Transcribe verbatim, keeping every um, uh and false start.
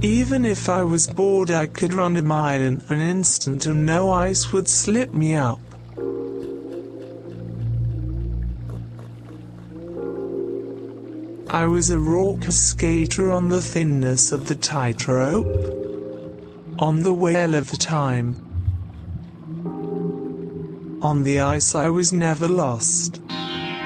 Even if I was bored, I could run a mile in an instant and no ice would slip me up. I was a raucous skater on the thinness of the tightrope, on the wheel of time. On the ice I was never lost.